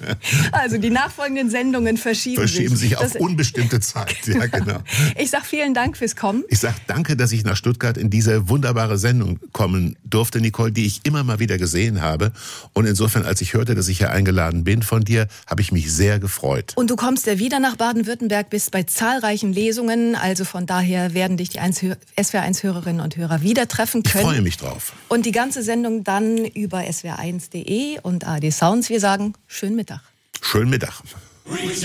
Also die nachfolgenden Sendungen verschieben sich auf unbestimmte Zeit. Ja, genau. Ich sage vielen Dank fürs Kommen. Ich sage danke, dass ich nach Stuttgart in diese wunderbare Sendung kommen durfte, Nicole, die ich immer mal wieder gesehen habe. Und insofern, als ich hörte, dass ich hier eingeladen bin von dir, habe ich mich sehr gefreut. Und du kommst ja wieder nach Baden-Württemberg, bist bei zahlreichen Lesungen. Also von daher werden dich die SWR1-Hörerinnen und Hörer wieder treffen können. Ich freue mich drauf. Und die ganze Sendung dann über swr1.de und ARD Sounds. Wir sagen, schönen Mittag. Schönen Mittag.